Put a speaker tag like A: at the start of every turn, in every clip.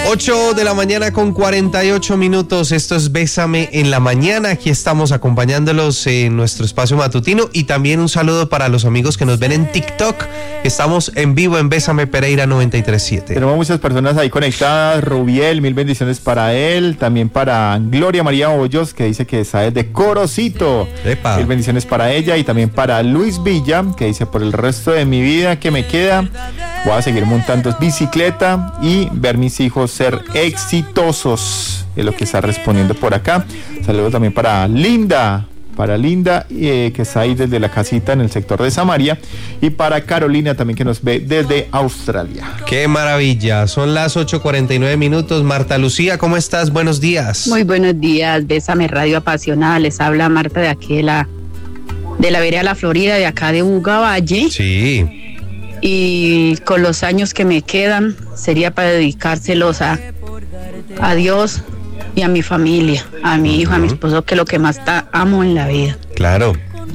A: 8 de la mañana con 48 minutos. Esto es Bésame en la Mañana. Aquí estamos acompañándolos en nuestro espacio matutino. Y también un saludo para los amigos que nos ven en TikTok. Estamos en vivo en Bésame Pereira 93.7.
B: Tenemos muchas personas ahí conectadas. Rubiel, mil bendiciones para él. También para Gloria María Hoyos, que dice que está desde Corocito.
A: Epa.
B: Mil bendiciones para ella. Y también para Luis Villa, que dice: por el resto de mi vida que me queda, voy a seguir montando bicicleta y ver mis hijos ser exitosos. Es lo que está respondiendo por acá. Saludos también para Linda, que está ahí desde la casita en el sector de Samaria, y para Carolina también, que nos ve desde Australia.
A: ¡Qué maravilla! Son las 8:49 minutos. Marta Lucía, ¿cómo estás? Buenos días.
C: Muy buenos días, Bésame Radio Apasionada. Les habla Marta de aquí de la vereda La Florida, de acá de Buga Valle.
A: Sí.
C: Y con los años que me quedan sería para dedicárselos a Dios y a mi familia, a mi hijo, a mi esposo, que es lo que más amo en la vida.
A: Claro.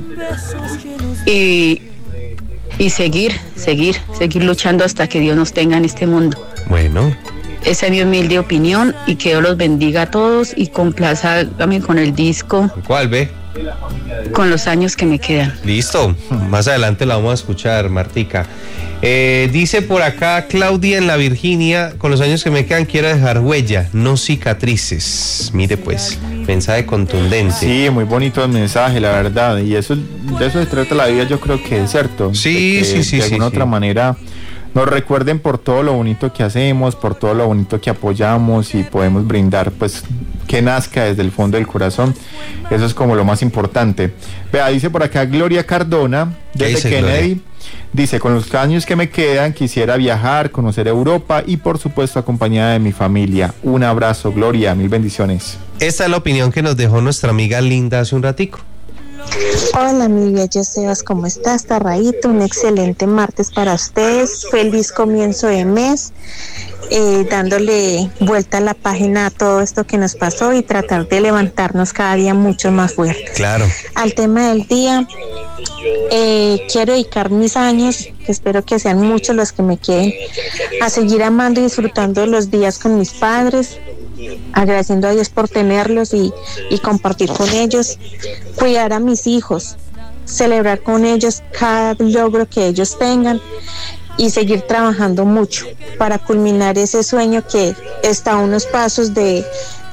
C: Y seguir luchando hasta que Dios nos tenga en este mundo.
A: Bueno.
C: Esa es mi humilde opinión, y que Dios los bendiga a todos y complaza también con el disco.
A: ¿Cuál ve?
C: Con los años que me quedan.
A: Listo, más adelante la vamos a escuchar, Martica. Dice por acá Claudia en la Virginia: con los años que me quedan quiero dejar huella, no cicatrices. Mire pues, mensaje contundente.
B: Sí, muy bonito el mensaje, la verdad. Y de eso se trata la vida, yo creo que es cierto.
A: Sí.
B: De alguna otra manera nos recuerden por todo lo bonito que hacemos, por todo lo bonito que apoyamos y podemos brindar, pues que nazca desde el fondo del corazón. Eso es como lo más importante. Vea, dice por acá Gloria Cardona desde Kennedy. Gloria? Dice: con los años que me quedan quisiera viajar, conocer Europa y por supuesto acompañada de mi familia. Un abrazo, Gloria, mil bendiciones.
A: Esta es la opinión que nos dejó nuestra amiga Linda hace un ratico.
D: Hola, amiga Sebas, ¿cómo estás? Tarraíto, un excelente martes para ustedes, feliz comienzo de mes, dándole vuelta a la página a todo esto que nos pasó y tratar de levantarnos cada día mucho más fuertes.
A: Claro.
D: Al tema del día, quiero dedicar mis años, que espero que sean muchos los que me queden, a seguir amando y disfrutando los días con mis padres, agradeciendo a Dios por tenerlos y compartir con ellos, cuidar a mis hijos, celebrar con ellos cada logro que ellos tengan y seguir trabajando mucho para culminar ese sueño que está a unos pasos de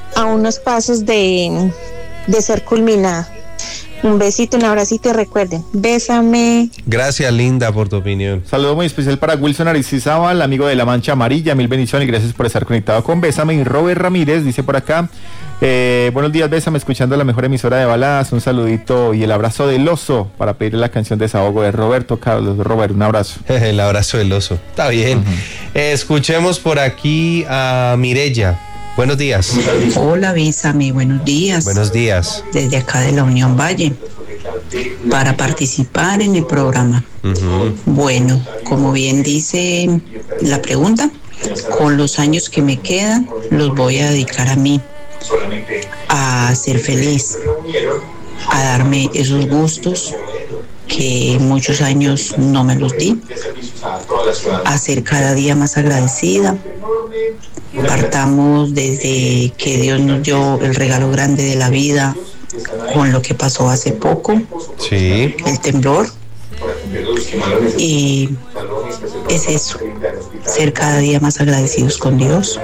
D: ser culminado. Un besito, un abracito y recuerden, bésame.
A: Gracias, Linda, por tu opinión.
B: Saludo muy especial para Wilson Aristizábal, amigo de La Mancha Amarilla, mil bendiciones y gracias por estar conectado con Bésame. Y Robert Ramírez dice por acá: buenos días, Bésame, escuchando la mejor emisora de baladas, un saludito y el abrazo del oso para pedirle la canción Desahogo de Roberto Carlos. Robert, un abrazo.
A: El abrazo del oso, está bien. Escuchemos por aquí a Mireya. Buenos días.
E: Hola, Bésame, buenos días.
A: Buenos días.
E: Desde acá de la Unión Valle, para participar en el programa. Bueno, como bien dice la pregunta, con los años que me quedan, los voy a dedicar a mí, a ser feliz, a darme esos gustos que muchos años no me los di, a ser cada día más agradecida. Partamos desde que Dios nos dio el regalo grande de la vida con lo que pasó hace poco,
A: sí,
E: el temblor, y es eso, ser cada día más agradecidos con Dios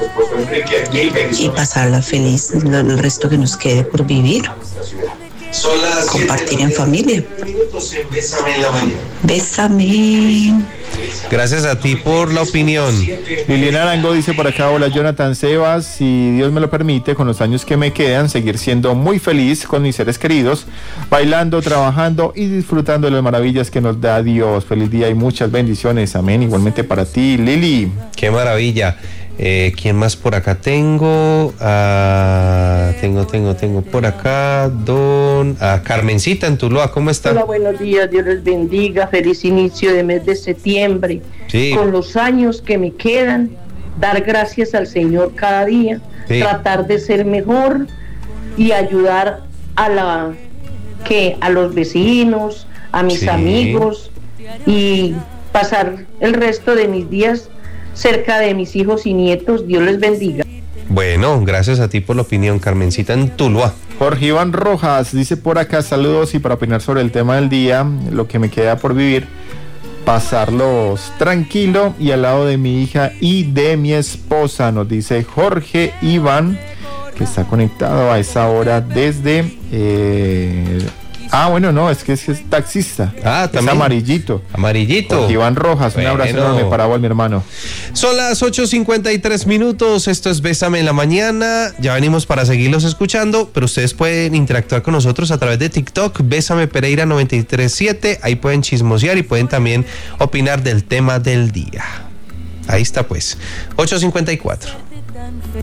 E: y pasarla feliz el resto que nos quede por vivir. Compartir en familia. Bésame.
A: Gracias a ti por la opinión.
B: Liliana Arango dice por acá: hola Jonathan, Sebas, si Dios me lo permite, con los años que me quedan, seguir siendo muy feliz con mis seres queridos, bailando, trabajando y disfrutando de las maravillas que nos da Dios. Feliz día y muchas bendiciones. Amén. Igualmente para ti, Lili.
A: Qué maravilla. ¿Quién más por acá tengo? Tengo por acá Carmencita en Tuluá. ¿Cómo está?
F: Hola, buenos días, Dios les bendiga, feliz inicio de mes de septiembre.
A: Sí.
F: Con los años que me quedan, dar gracias al Señor cada día, sí, tratar de ser mejor y ayudar a los vecinos, a mis, sí, amigos, y pasar el resto de mis días cerca de mis hijos y nietos. Dios les bendiga.
A: Bueno, gracias a ti por la opinión, Carmencita en Tuluá.
B: Jorge Iván Rojas dice por acá, saludos, y para opinar sobre el tema del día, lo que me queda por vivir, pasarlos tranquilo y al lado de mi hija y de mi esposa, nos dice Jorge Iván, que está conectado a esa hora desde... bueno, no, es que es taxista.
A: También.
B: Es amarillito.
A: Amarillito.
B: Iván Rojas, un abrazo enorme para vos, mi hermano.
A: Son las 8:53. Esto es Bésame en la Mañana. Ya venimos para seguirlos escuchando, pero ustedes pueden interactuar con nosotros a través de TikTok, Bésame Pereira 937. Ahí pueden chismosear y pueden también opinar del tema del día. Ahí está pues. 8:54.